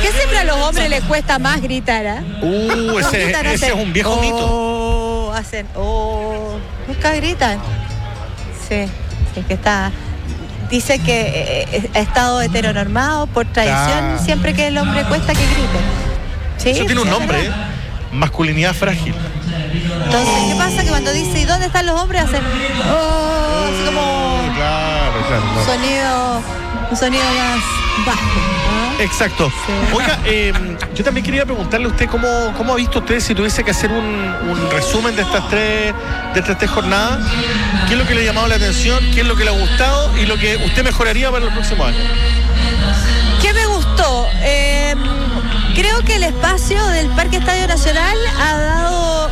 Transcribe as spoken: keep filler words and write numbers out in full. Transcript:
qué siempre a los hombres les cuesta más gritar? ¿eh? Uh, ese, Gritan, ese hacen, es un viejo oh, mito. Hacen, oh, nunca gritan. Sí, sí, que está. Dice que eh, ha estado heteronormado por tradición, Ah. siempre que el hombre cuesta que grite. Sí, Eso tiene un sí, nombre, es ¿eh? verdad. Masculinidad frágil. Entonces, ¿qué pasa? Que cuando dice ¿y dónde están los hombres? Hacen, oh, así como Claro, claro, un claro. sonido, un sonido más bajo, ¿no? Exacto. Sí. Oiga, eh, yo también quería preguntarle a usted cómo, cómo ha visto usted si tuviese que hacer un, un resumen de estas tres de estas tres jornadas. ¿Qué es lo que le ha llamado la atención? ¿Qué es lo que le ha gustado? Y lo que usted mejoraría para los próximos años. ¿Qué me gustó? Eh, creo que el espacio del Parque Estadio Nacional ha dado